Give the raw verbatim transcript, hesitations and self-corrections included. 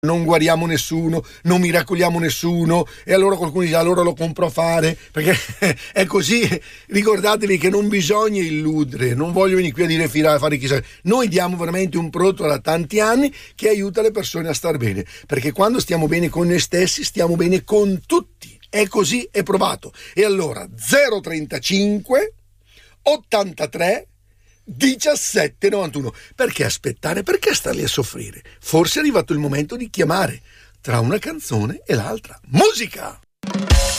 non guariamo nessuno, non miracoliamo nessuno, e allora qualcuno dice allora lo compro a fare, perché è così. Ricordatevi che non bisogna illudere, non voglio venire qui a dire fare, fare chissà, noi diamo veramente un prodotto da tanti anni che aiuta le persone a star bene, perché quando stiamo bene con noi stessi stiamo bene con tutti, è così, è provato. E allora zero trentacinque ottantatré diciassette novantuno, perché aspettare, perché starli a soffrire? Forse è arrivato il momento di chiamare tra una canzone e l'altra. Musica!